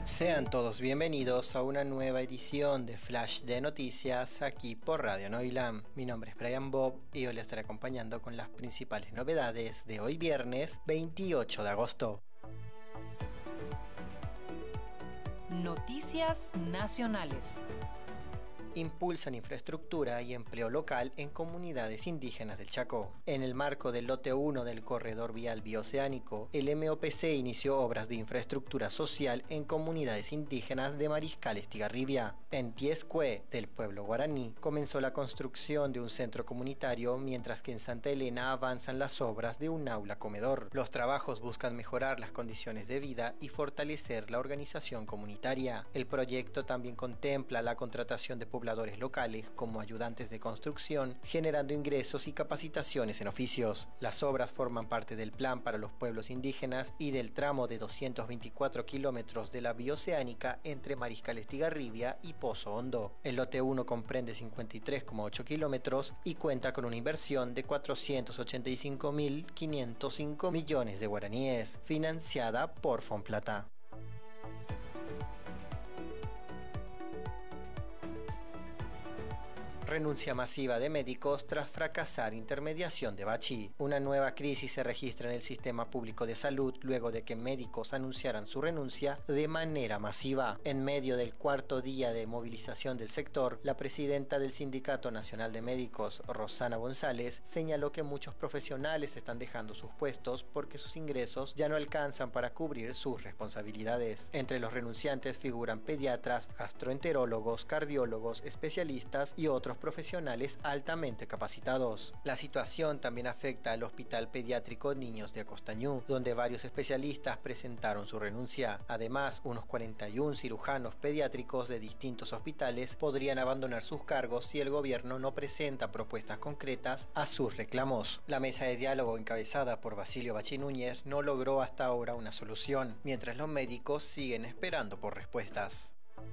Sean todos bienvenidos a una nueva edición de Flash de Noticias aquí por Radio Noilam. Mi nombre es Brian Bob y hoy les estaré acompañando con las principales novedades de hoy viernes 28 de agosto. Noticias nacionales. Impulsan infraestructura y empleo local en comunidades indígenas del Chaco. En el marco del lote 1 del corredor vial bioceánico, el MOPC inició obras de infraestructura social en comunidades indígenas de Mariscal Estigarribia. En Tiescue, del pueblo guaraní, comenzó la construcción de un centro comunitario, mientras que en Santa Elena avanzan las obras de un aula comedor. Los trabajos buscan mejorar las condiciones de vida y fortalecer la organización comunitaria. El proyecto también contempla la contratación de pobladores locales como ayudantes de construcción, generando ingresos y capacitaciones en oficios. Las obras forman parte del plan para los pueblos indígenas y del tramo de 224 kilómetros de la bioceánica entre Mariscal Estigarribia y Pozo Hondo. El lote 1 comprende 53,8 kilómetros y cuenta con una inversión de 485.505 millones de guaraníes, financiada por Fonplata. Renuncia masiva de médicos tras fracasar intermediación de Bachi. Una nueva crisis se registra en el sistema público de salud luego de que médicos anunciaran su renuncia de manera masiva. En medio del cuarto día de movilización del sector, la presidenta del Sindicato Nacional de Médicos, Rosana González, señaló que muchos profesionales están dejando sus puestos porque sus ingresos ya no alcanzan para cubrir sus responsabilidades. Entre los renunciantes figuran pediatras, gastroenterólogos, cardiólogos, especialistas y otros profesionales altamente capacitados. La situación también afecta al Hospital Pediátrico Niños de Acostañú, donde varios especialistas presentaron su renuncia. Además, unos 41 cirujanos pediátricos de distintos hospitales podrían abandonar sus cargos si el gobierno no presenta propuestas concretas a sus reclamos. La mesa de diálogo encabezada por Basilio Bachi Núñez no logró hasta ahora una solución, mientras los médicos siguen esperando por respuestas.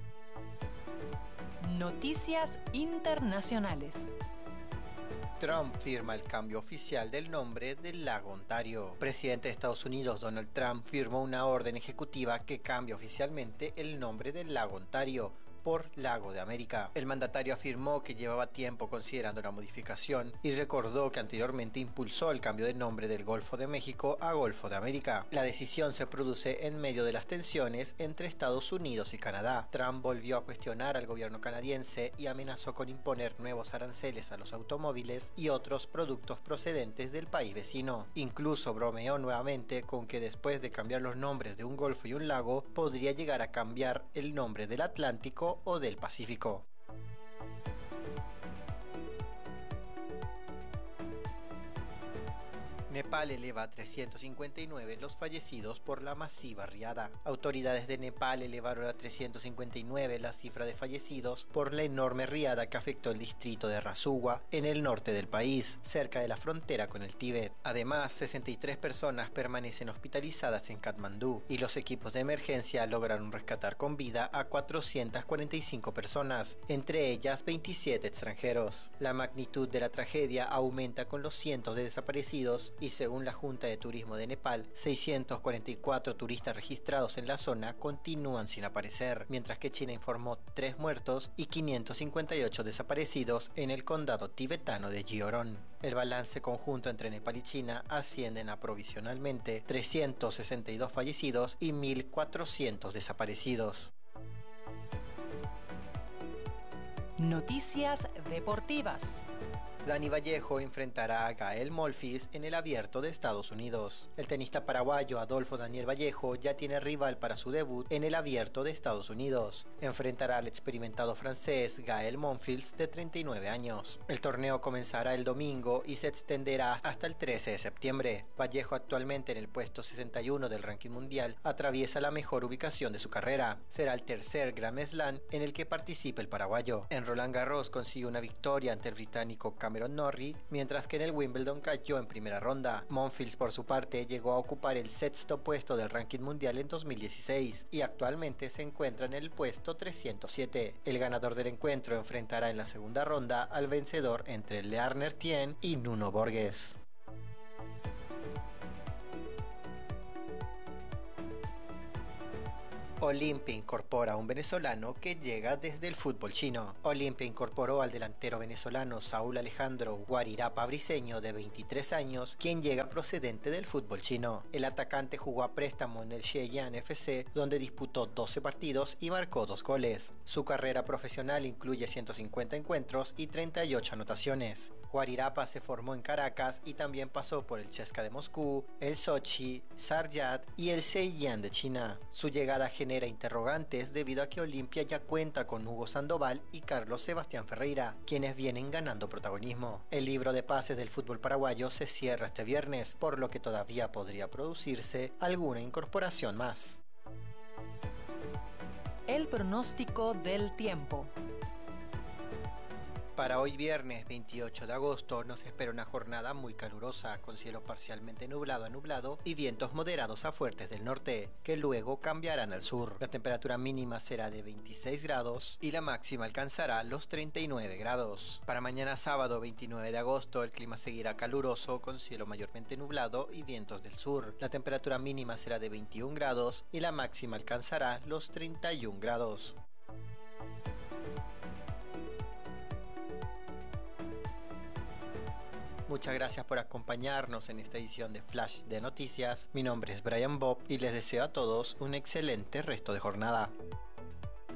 Noticias internacionales. Trump firma el cambio oficial del nombre del lago Ontario. El presidente de Estados Unidos, Donald Trump, firmó una orden ejecutiva que cambia oficialmente el nombre del lago Ontario por Lago de América. El mandatario afirmó que llevaba tiempo considerando la modificación y recordó que anteriormente impulsó el cambio de nombre del Golfo de México a Golfo de América. La decisión se produce en medio de las tensiones entre Estados Unidos y Canadá. Trump volvió a cuestionar al gobierno canadiense y amenazó con imponer nuevos aranceles a los automóviles y otros productos procedentes del país vecino. Incluso bromeó nuevamente con que después de cambiar los nombres de un golfo y un lago, podría llegar a cambiar el nombre del Atlántico o del Pacífico. Nepal eleva a 359 los fallecidos por la masiva riada. Autoridades de Nepal elevaron a 359 la cifra de fallecidos por la enorme riada que afectó el distrito de Rasuwa, en el norte del país, cerca de la frontera con el Tíbet. Además, 63 personas permanecen hospitalizadas en Katmandú y los equipos de emergencia lograron rescatar con vida a 445 personas, entre ellas 27 extranjeros. La magnitud de la tragedia aumenta con los cientos de desaparecidos y según la Junta de Turismo de Nepal, 644 turistas registrados en la zona continúan sin aparecer, mientras que China informó 3 muertos y 558 desaparecidos en el condado tibetano de Gyeoron. El balance conjunto entre Nepal y China ascienden a provisionalmente 362 fallecidos y 1.400 desaparecidos. Noticias deportivas. Dani Vallejo enfrentará a Gael Monfils en el Abierto de Estados Unidos. El tenista paraguayo Adolfo Daniel Vallejo ya tiene rival para su debut en el Abierto de Estados Unidos. Enfrentará al experimentado francés Gael Monfils, de 39 años. El torneo comenzará el domingo y se extenderá hasta el 13 de septiembre. Vallejo, actualmente en el puesto 61 del ranking mundial, atraviesa la mejor ubicación de su carrera. Será el tercer Grand Slam en el que participa el paraguayo. En Roland Garros consiguió una victoria ante el británico Cameron Norrie, mientras que en el Wimbledon cayó en primera ronda. Monfils, por su parte, llegó a ocupar el sexto puesto del ranking mundial en 2016 y actualmente se encuentra en el puesto 307. El ganador del encuentro enfrentará en la segunda ronda al vencedor entre Learner Tien y Nuno Borges. Olimpia incorpora a un venezolano que llega desde el fútbol chino. Olimpia incorporó al delantero venezolano Saúl Alejandro Guarirapa Briceño, de 23 años, quien llega procedente del fútbol chino. El atacante jugó a préstamo en el Shenyang FC, donde disputó 12 partidos y marcó 2 goles. Su carrera profesional incluye 150 encuentros y 38 anotaciones. Guarirapa se formó en Caracas y también pasó por el CSKA de Moscú, el Sochi, Saryat y el Zhejiang de China. Su llegada genera interrogantes debido a que Olimpia ya cuenta con Hugo Sandoval y Carlos Sebastián Ferreira, quienes vienen ganando protagonismo. El libro de pases del fútbol paraguayo se cierra este viernes, por lo que todavía podría producirse alguna incorporación más. El pronóstico del tiempo. Para hoy viernes 28 de agosto nos espera una jornada muy calurosa, con cielo parcialmente nublado a nublado y vientos moderados a fuertes del norte, que luego cambiarán al sur. La temperatura mínima será de 26 grados y la máxima alcanzará los 39 grados. Para mañana sábado 29 de agosto el clima seguirá caluroso, con cielo mayormente nublado y vientos del sur. La temperatura mínima será de 21 grados y la máxima alcanzará los 31 grados. Muchas gracias por acompañarnos en esta edición de Flash de Noticias. Mi nombre es Brian Bob y les deseo a todos un excelente resto de jornada.